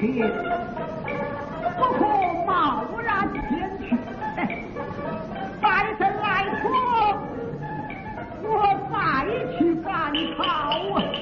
切，不可贸然前去。拜神来说，我再去赶考啊！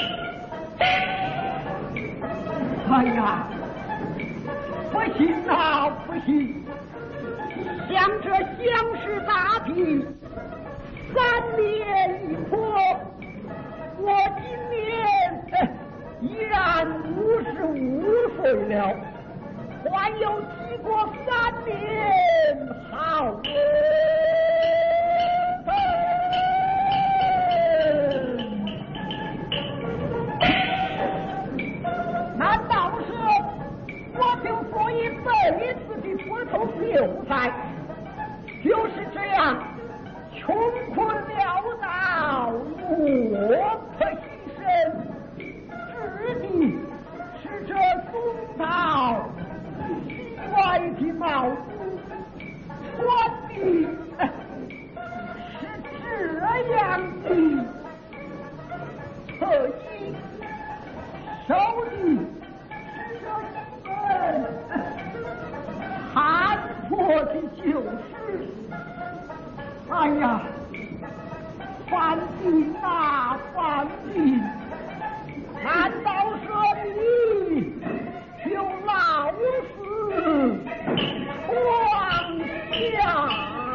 哎呀，不行啊，不行！像这乡试大题，3年一破，我今年依然55岁了，还有几个3年好。难道是我就做一辈子的秃头秀才，就是这样穷困潦倒，落魄牺牲，指的是这宗道奇怪的帽子，穿的是这样的特衣，手的是这份寒破的旧诗。哎呀，